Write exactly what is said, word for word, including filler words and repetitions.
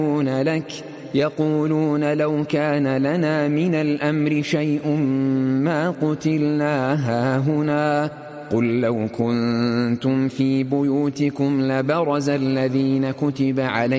لك يقولون لو كان لنا من الأمر شيء ما قتلنا هاهنا قل لو كنتم في بيوتكم لبرز الذين كتب عليهم